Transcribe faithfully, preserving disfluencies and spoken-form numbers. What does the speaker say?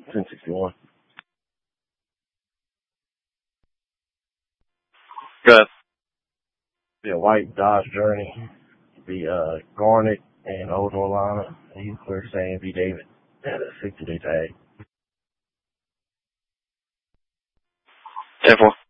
ten sixty-one. Good. Be a white Dodge Journey. Be uh Garnet and Old Norlana. And you clear saying be David. And a sixty day tag. ten four.